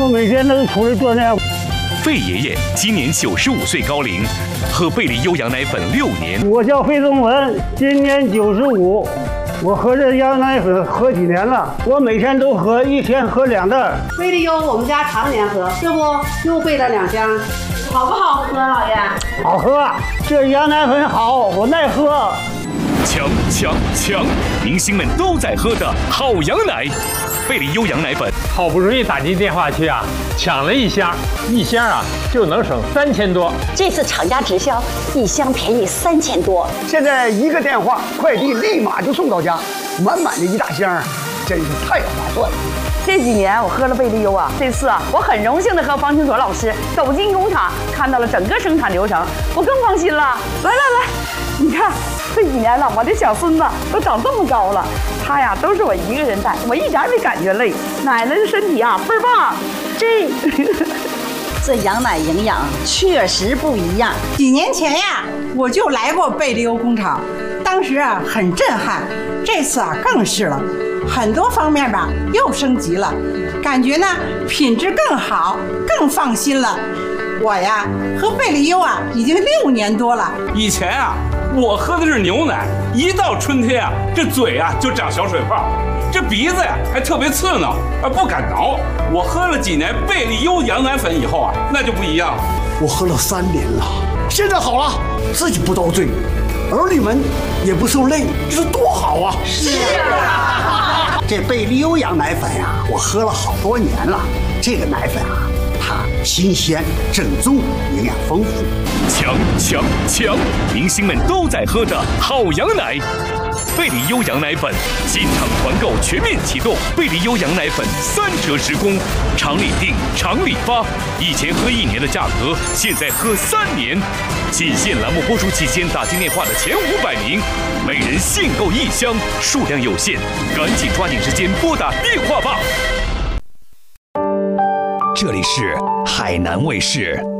我每天都出来锻炼。 费爷爷今年95岁高龄，喝贝利优羊奶粉6年。 我叫费宗文，今年95。我喝这羊奶粉喝几年了？我每天都喝，一天喝2袋。 贝利优我们家常年喝，这不又备了2箱，好不好喝，老爷？ 好喝，这羊奶粉好，我爱喝。 强！明星们都在喝的好羊奶，贝利优羊奶粉。 好不容易打进电话去啊，抢了1箱，1箱啊就能省3000多。 这次厂家直销，1箱便宜3000多。 现在1个电话，快递立马就送到家，满满的1大箱，真是太划算了。 这几年我喝了贝利优啊，这次啊我很荣幸的和方清所老师走进工厂，看到了整个生产流程，我更放心了。来，你看这几年了，我的小孙子都长这么高了，他呀都是我一个人带，我一点没感觉累。奶奶的身体啊倍儿棒， 这羊奶营养确实不一样。 几年前呀，我就来过贝利优工厂，当时啊很震撼，这次啊更是了。很多方面吧又升级了，感觉呢品质更好，更放心了。我呀喝贝利优啊已经6年多了。 以前啊我喝的是牛奶，一到春天啊这嘴啊就长小水泡，这鼻子呀还特别刺挠，不敢挠。我喝了几年贝利优羊奶粉以后啊，那就不一样了。 我喝了3年了，现在好了，自己不遭罪，儿女们也不受累，这是多好啊！ 是啊， 这贝利优羊奶粉呀，我喝了好多年了。这个奶粉啊，它新鲜、正宗，营养丰富。 强！明星们都在喝的好羊奶。贝利优羊奶粉进场团购全面启动，贝利优羊奶粉3折10公，厂里订，厂里发。以前喝1年的价格，现在喝3年。仅限栏目播出期间打进电话的前500名，每人限购1箱，数量有限，赶紧抓紧时间拨打电话吧。这里是海南卫视。